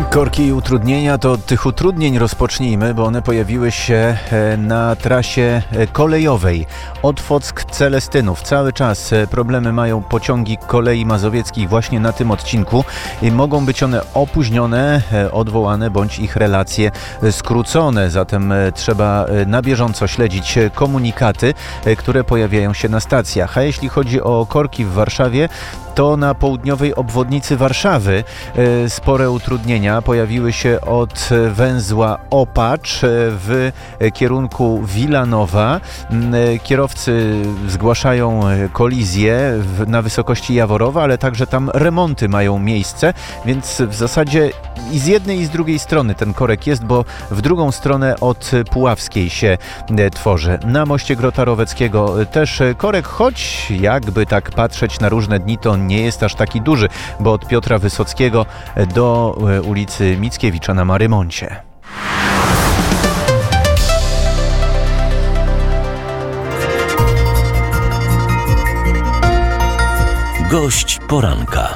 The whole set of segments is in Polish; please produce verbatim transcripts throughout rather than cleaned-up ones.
Korki i utrudnienia, to od tych utrudnień rozpocznijmy, bo one pojawiły się na trasie kolejowej Otwock-Celestynów. Cały czas problemy mają pociągi kolei mazowieckich właśnie na tym odcinku i mogą być one opóźnione, odwołane bądź ich relacje skrócone. Zatem trzeba na bieżąco śledzić komunikaty, które pojawiają się na stacjach. A jeśli chodzi o korki w Warszawie, to na południowej obwodnicy Warszawy spore utrudnienia pojawiły się od węzła Opacz w kierunku Wilanowa. Kierowcy zgłaszają kolizję na wysokości Jaworowa, ale także tam remonty mają miejsce, więc w zasadzie i z jednej i z drugiej strony ten korek jest, bo w drugą stronę od Puławskiej się tworzy. Na moście Grota Roweckiego też korek, choć jakby tak patrzeć na różne dni, to nie jest aż taki duży, bo od Piotra Wysockiego do ulicy Mickiewicza na Marymoncie. Gość poranka.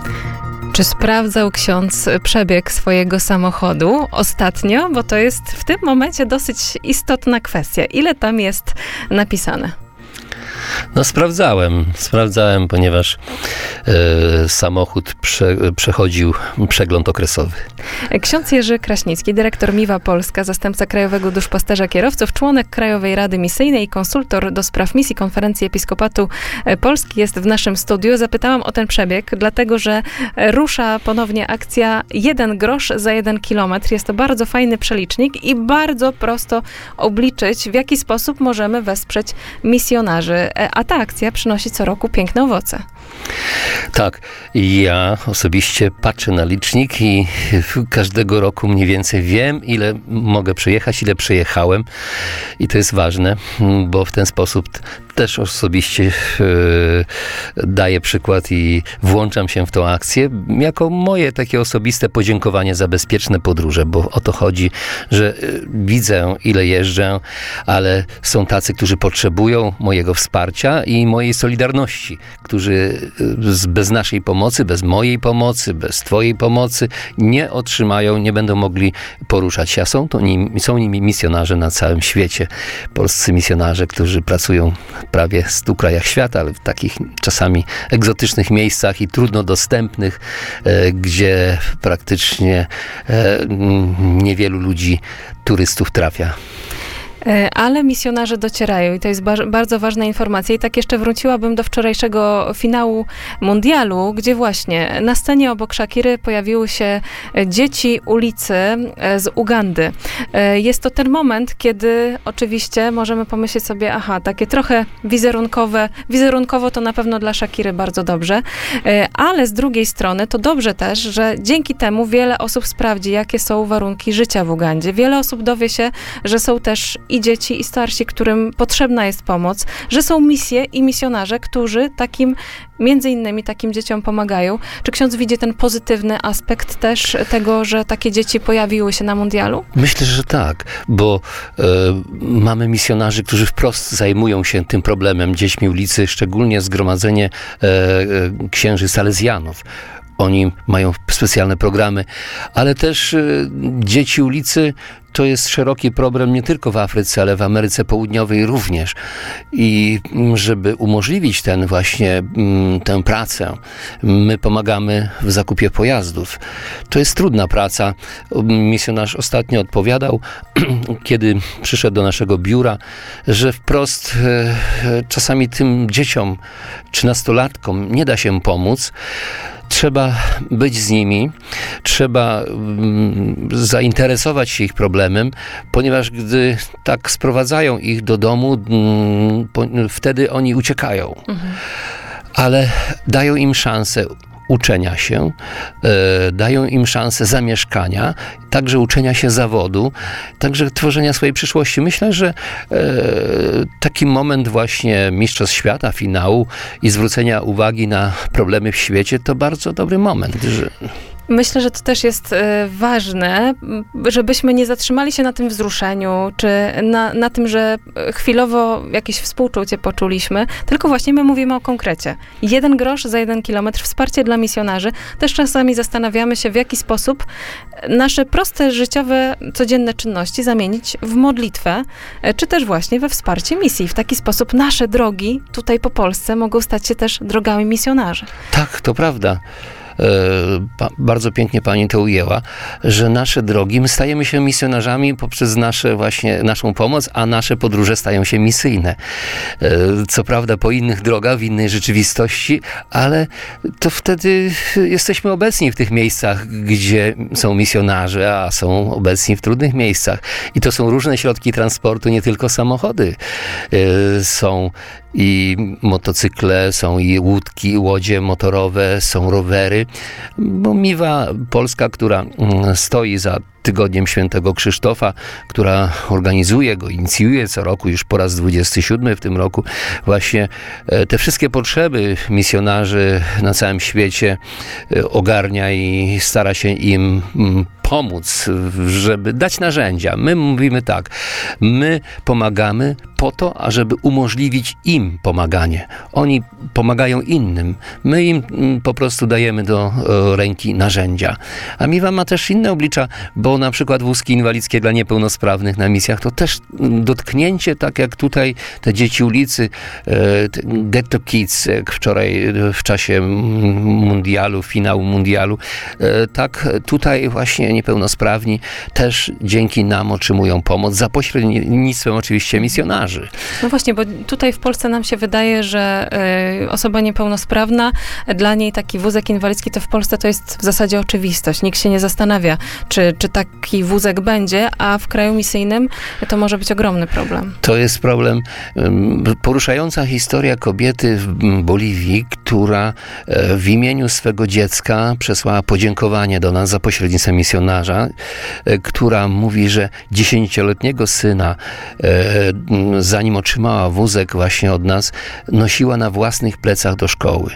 Czy sprawdzał ksiądz przebieg swojego samochodu ostatnio? Bo to jest w tym momencie dosyć istotna kwestia. Ile tam jest napisane? No sprawdzałem, sprawdzałem, ponieważ e, samochód prze, przechodził przegląd okresowy. Ksiądz Jerzy Kraśnicki, dyrektor Miwa Polska, zastępca krajowego duszpasterza kierowców, członek Krajowej Rady Misyjnej i konsultor do spraw misji Konferencji Episkopatu Polski jest w naszym studiu. Zapytałam o ten przebieg, dlatego że rusza ponownie akcja jeden grosz za jeden kilometr. Jest to bardzo fajny przelicznik i bardzo prosto obliczyć, w jaki sposób możemy wesprzeć misjonarzy. A ta akcja przynosi co roku piękne owoce. Tak, ja osobiście patrzę na licznik i każdego roku mniej więcej wiem, ile mogę przejechać, ile przejechałem i to jest ważne, bo w ten sposób też osobiście yy, daję przykład i włączam się w tą akcję jako moje takie osobiste podziękowanie za bezpieczne podróże, bo o to chodzi, że yy, widzę, ile jeżdżę, ale są tacy, którzy potrzebują mojego wsparcia i mojej solidarności, którzy yy, bez naszej pomocy, bez mojej pomocy, bez twojej pomocy nie otrzymają, nie będą mogli poruszać się. A są, to nimi, są nimi misjonarze na całym świecie. Polscy misjonarze, którzy pracują prawie w stu krajach świata, ale w takich czasami egzotycznych miejscach i trudno dostępnych, e, gdzie praktycznie e, niewielu ludzi, turystów trafia. Ale misjonarze docierają i to jest ba- bardzo ważna informacja. I tak jeszcze wróciłabym do wczorajszego finału mundialu, gdzie właśnie na scenie obok Shakiry pojawiły się dzieci ulicy z Ugandy. Jest to ten moment, kiedy oczywiście możemy pomyśleć sobie, aha, takie trochę wizerunkowe, wizerunkowo to na pewno dla Shakiry bardzo dobrze, ale z drugiej strony to dobrze też, że dzięki temu wiele osób sprawdzi, jakie są warunki życia w Ugandzie. Wiele osób dowie się, że są też i dzieci, i starsi, którym potrzebna jest pomoc, że są misje i misjonarze, którzy takim, między innymi takim dzieciom pomagają. Czy ksiądz widzi ten pozytywny aspekt też tego, że takie dzieci pojawiły się na mundialu? Myślę, że tak, bo e, mamy misjonarzy, którzy wprost zajmują się tym problemem dziećmi ulicy, szczególnie zgromadzenie e, e, księży salezjanów. Oni mają specjalne programy, ale też y, dzieci ulicy to jest szeroki problem nie tylko w Afryce, ale w Ameryce Południowej również. I żeby umożliwić ten właśnie m, tę pracę, my pomagamy w zakupie pojazdów. To jest trudna praca. Misjonarz ostatnio odpowiadał, kiedy przyszedł do naszego biura, że wprost e, czasami tym dzieciom, trzynastolatkom nie da się pomóc. Trzeba być z nimi, trzeba mm, zainteresować się ich problemem, ponieważ gdy tak sprowadzają ich do domu, mm, po, wtedy oni uciekają. Mhm. Ale dają im szansę uczenia się, e, dają im szansę zamieszkania, także uczenia się zawodu, także tworzenia swojej przyszłości. Myślę, że e, taki moment właśnie Mistrzostw Świata, finału i zwrócenia uwagi na problemy w świecie to bardzo dobry moment. Że... Myślę, że to też jest e, ważne, żebyśmy nie zatrzymali się na tym wzruszeniu, czy na, na tym, że chwilowo jakieś współczucie poczuliśmy, tylko właśnie my mówimy o konkrecie. Jeden grosz za jeden kilometr, wsparcie dla misjonarzy. Też czasami zastanawiamy się, w jaki sposób nasze proste, życiowe, codzienne czynności zamienić w modlitwę, e, czy też właśnie we wsparcie misji. W taki sposób nasze drogi tutaj po Polsce mogą stać się też drogami misjonarzy. Tak, to prawda. Pa, bardzo pięknie pani to ujęła, że nasze drogi, my stajemy się misjonarzami poprzez nasze właśnie, naszą pomoc, a nasze podróże stają się misyjne. Co prawda po innych drogach, w innej rzeczywistości, ale to wtedy jesteśmy obecni w tych miejscach, gdzie są misjonarze, a są obecni w trudnych miejscach. I to są różne środki transportu, nie tylko samochody. Są i motocykle, są i łódki, łodzie motorowe, są rowery, bo Miwa Polska, która stoi za Tygodniem Świętego Krzysztofa, która organizuje go, inicjuje co roku, już po raz dwudziesty siódmy w tym roku, właśnie te wszystkie potrzeby misjonarzy na całym świecie ogarnia i stara się im pomóc, żeby dać narzędzia. My mówimy tak, my pomagamy po to, ażeby umożliwić im pomaganie. Oni pomagają innym. My im po prostu dajemy do ręki narzędzia. A Miwa ma też inne oblicza, bo na przykład wózki inwalidzkie dla niepełnosprawnych na misjach to też dotknięcie, tak jak tutaj te dzieci ulicy, Ghetto Kids, jak wczoraj w czasie mundialu, finału mundialu, tak tutaj właśnie niepełnosprawni też dzięki nam otrzymują pomoc za pośrednictwem oczywiście misjonarzy. No właśnie, bo tutaj w Polsce nam się wydaje, że y, osoba niepełnosprawna, dla niej taki wózek inwalidzki to w Polsce to jest w zasadzie oczywistość. Nikt się nie zastanawia, czy, czy taki wózek będzie, a w kraju misyjnym to może być ogromny problem. To jest problem. Poruszająca historia kobiety w Boliwii, która w imieniu swego dziecka przesłała podziękowanie do nas za pośrednictwem misjonarza, która mówi, że dziesięcioletniego syna, zanim otrzymała wózek właśnie od nas, nosiła na własnych plecach do szkoły.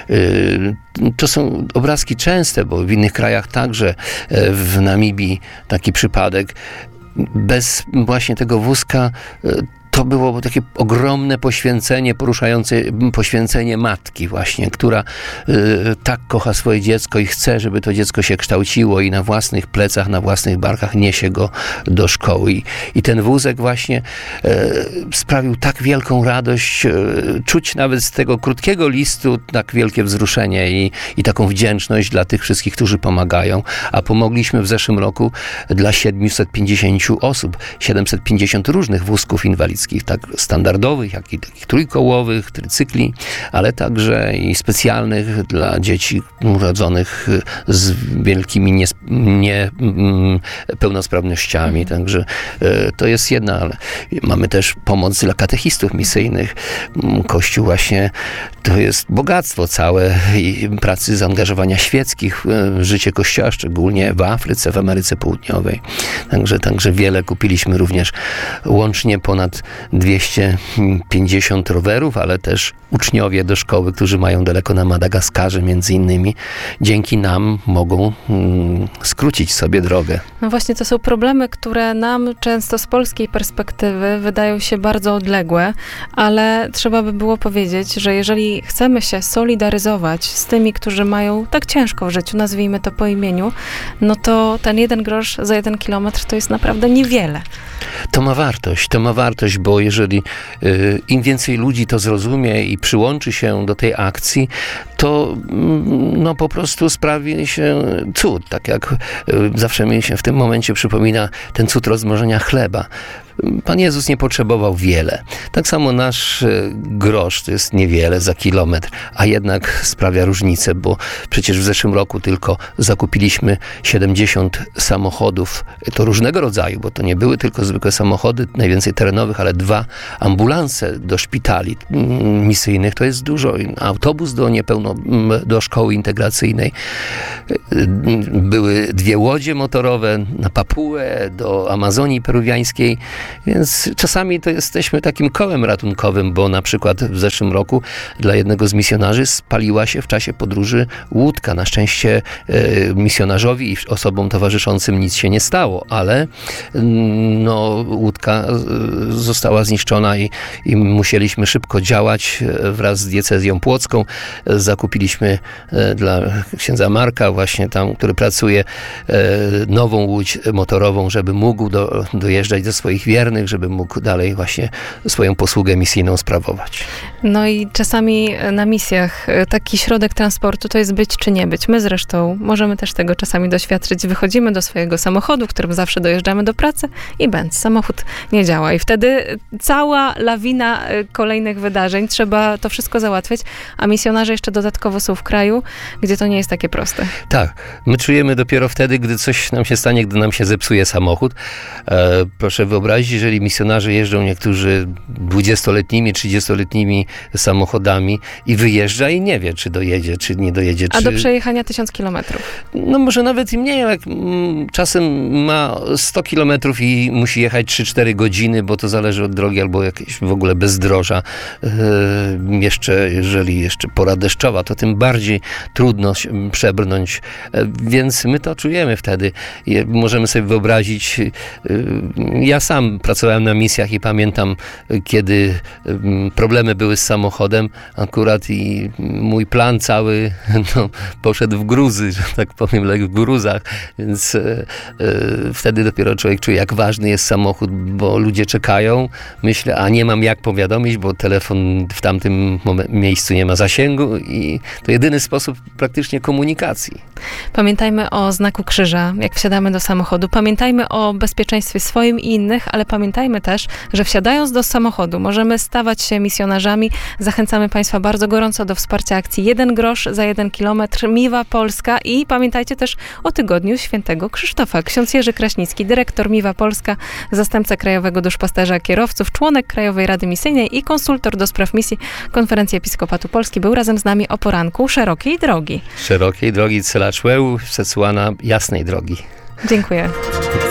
To są obrazki częste, bo w innych krajach także, w Namibii taki przypadek. Bez właśnie tego wózka to było takie ogromne poświęcenie, poruszające poświęcenie matki właśnie, która y, tak kocha swoje dziecko i chce, żeby to dziecko się kształciło i na własnych plecach, na własnych barkach niesie go do szkoły. I, i ten wózek właśnie y, sprawił tak wielką radość, y, czuć nawet z tego krótkiego listu tak wielkie wzruszenie i, i taką wdzięczność dla tych wszystkich, którzy pomagają. A pomogliśmy w zeszłym roku dla siedemset pięćdziesiąt osób, siedemset pięćdziesiąt różnych wózków inwalidzkich, tak standardowych, jak i takich trójkołowych, trycykli, ale także i specjalnych dla dzieci urodzonych z wielkimi niepełnosprawnościami. Nie, także e, to jest jedna, ale mamy też pomoc dla katechistów misyjnych. Kościół właśnie to jest bogactwo całe i pracy zaangażowania świeckich w życie Kościoła, szczególnie w Afryce, w Ameryce Południowej. Także, także wiele kupiliśmy również, łącznie ponad dwieście pięćdziesiąt rowerów, ale też uczniowie do szkoły, którzy mają daleko na Madagaskarze między innymi, dzięki nam mogą mm, skrócić sobie drogę. No właśnie, to są problemy, które nam często z polskiej perspektywy wydają się bardzo odległe, ale trzeba by było powiedzieć, że jeżeli chcemy się solidaryzować z tymi, którzy mają tak ciężko w życiu, nazwijmy to po imieniu, no to ten jeden grosz za jeden kilometr to jest naprawdę niewiele. To ma wartość, to ma wartość, bo jeżeli y, im więcej ludzi to zrozumie i przyłączy się do tej akcji, to mm, no po prostu sprawi się cud, tak jak y, zawsze mi się w tym momencie przypomina ten cud rozmnożenia chleba. Pan Jezus nie potrzebował wiele. Tak samo nasz grosz to jest niewiele za kilometr, a jednak sprawia różnicę, bo przecież w zeszłym roku tylko zakupiliśmy siedemdziesiąt samochodów, to różnego rodzaju, bo to nie były tylko zwykłe samochody, najwięcej terenowych, ale dwa ambulanse do szpitali misyjnych, to jest dużo. Autobus do niepełno, do szkoły integracyjnej. Były dwie łodzie motorowe na Papułę, do Amazonii peruwiańskiej. Więc czasami to jesteśmy takim kołem ratunkowym, bo na przykład w zeszłym roku dla jednego z misjonarzy spaliła się w czasie podróży łódka. Na szczęście e, misjonarzowi i osobom towarzyszącym nic się nie stało, ale no, łódka została zniszczona i, i musieliśmy szybko działać wraz z diecezją płocką. Zakupiliśmy dla księdza Marka, właśnie tam, który pracuje, nową łódź motorową, żeby mógł do, dojeżdżać do swoich wiernych, żeby mógł dalej właśnie swoją posługę misyjną sprawować. No i czasami na misjach taki środek transportu to jest być czy nie być. My zresztą możemy też tego czasami doświadczyć. Wychodzimy do swojego samochodu, którym zawsze dojeżdżamy do pracy i bęc, samochód nie działa. I wtedy cała lawina kolejnych wydarzeń, trzeba to wszystko załatwiać, a misjonarze jeszcze dodatkowo są w kraju, gdzie to nie jest takie proste. Tak. My czujemy dopiero wtedy, gdy coś nam się stanie, gdy nam się zepsuje samochód. E, proszę wyobrazić, jeżeli misjonarze jeżdżą niektórzy dwudziestoletnimi, trzydziestoletnimi samochodami i wyjeżdża i nie wie, czy dojedzie, czy nie dojedzie. A czy... do przejechania tysiąc kilometrów? No może nawet i mniej, jak mm, czasem ma sto kilometrów i musi jechać trzy cztery godziny, bo to zależy od drogi albo jakieś w ogóle bezdroża. E, jeszcze, jeżeli jeszcze pora deszczowa, to tym bardziej trudno się przebrnąć. E, więc my to czujemy wtedy. I możemy sobie wyobrazić, e, ja sam pracowałem na misjach i pamiętam, kiedy e, problemy były z samochodem akurat i mój plan cały no, poszedł w gruzy, że tak powiem, legł w gruzach, więc e, e, wtedy dopiero człowiek czuje, jak ważny jest samochód, bo ludzie czekają, myślę, a nie mam jak powiadomić, bo telefon w tamtym momen- miejscu nie ma zasięgu i to jedyny sposób praktycznie komunikacji. Pamiętajmy o znaku krzyża, jak wsiadamy do samochodu. Pamiętajmy o bezpieczeństwie swoim i innych, ale pamiętajmy też, że wsiadając do samochodu możemy stawać się misjonarzami. Zachęcamy Państwa bardzo gorąco do wsparcia akcji Jeden grosz za jeden kilometr, Miwa Polska i pamiętajcie też o Tygodniu Świętego Krzysztofa. Ksiądz Jerzy Kraśnicki, dyrektor Miwa Polska, zastępca krajowego duszpasterza kierowców, członek Krajowej Rady Misyjnej i konsultor do spraw misji Konferencji Episkopatu Polski był razem z nami o poranku Szerokiej Drogi. Szerokiej drogi Cela Człeł, Sesłana Jasnej Drogi. Dziękuję.